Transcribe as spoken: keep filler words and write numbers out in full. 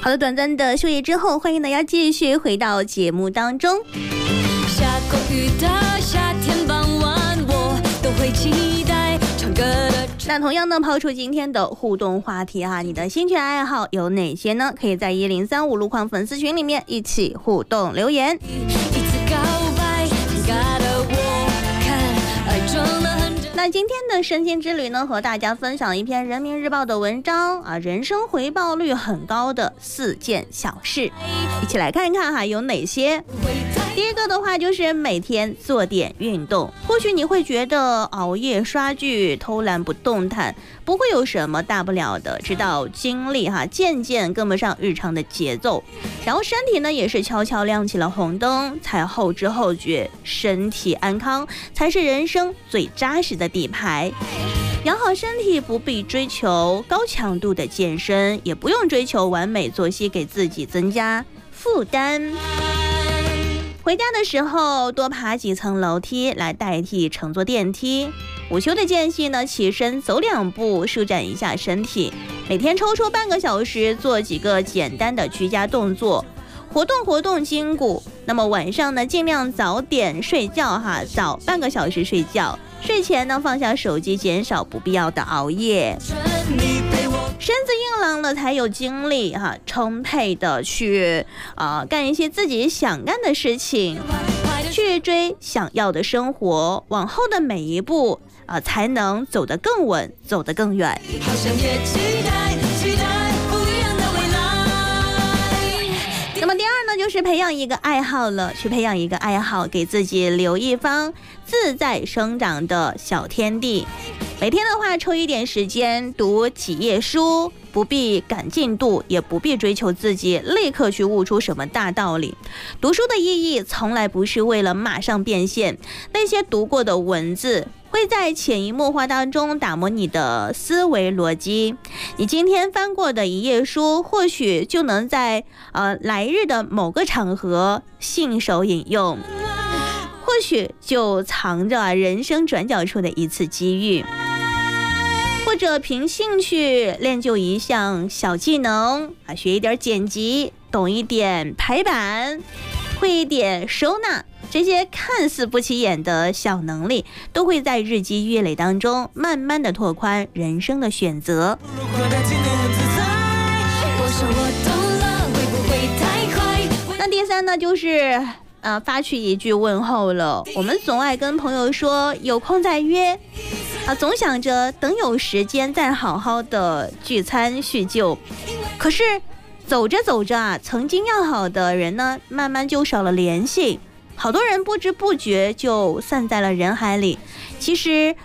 好的，短暂的休息之后，欢迎大家继续回到节目当中。 下过雨的夏天傍晚，我都会期待唱歌的。 那同样呢，抛出今天的互动话题哈，你的兴趣爱好有哪些呢？可以在一零三五路况粉丝群里面一起互动留言。 一次告白，尴尬的我看爱装了很真。 那今天的身心之旅呢，和大家分享一篇人民日报的文章啊，人生回报率很高的四件小事，一起来看看哈，有哪些。第一个的话就是每天做点运动。或许你会觉得熬夜刷剧偷懒不动弹不会有什么大不了的，直到精力哈渐渐跟不上日常的节奏，然后身体呢也是悄悄亮起了红灯，才后知后觉，身体安康才是人生最扎实的底牌。养好身体不必追求高强度的健身，也不用追求完美作息给自己增加负担。回家的时候多爬几层楼梯来代替乘坐电梯。午休的间隙呢，起身走两步，舒展一下身体。每天抽出半个小时做几个简单的居家动作，活动活动筋骨。那么晚上呢，尽量早点睡觉哈，早半个小时睡觉。睡前呢，放下手机，减少不必要的熬夜。身子硬朗了，才有精力哈，充沛的去啊、呃、干一些自己想干的事情，去追想要的生活。往后的每一步啊、呃，才能走得更稳，走得更远。 好像也期待期待不一样的未来。 那么第二呢，就是培养一个爱好了，去培养一个爱好，给自己留一方自在生长的小天地。每天的话，抽一点时间读几页书，不必赶进度，也不必追求自己立刻去悟出什么大道理。读书的意义从来不是为了马上变现，那些读过的文字会在潜移默化当中打磨你的思维逻辑。你今天翻过的一页书，或许就能在呃来日的某个场合信手引用，或许就藏着人生转角处的一次机遇。或者凭兴趣练就一项小技能啊，学一点剪辑，懂一点排版，会一点收纳，这些看似不起眼的小能力，都会在日积月累当中，慢慢的拓宽人生的选择。那第三呢，就是呃发去一句问候了。我们总爱跟朋友说有空再约。啊，总想着等有时间再好好的聚餐叙旧，可是走着走着啊，曾经要好的人呢，慢慢就少了联系，好多人不知不觉就散在了人海里。其实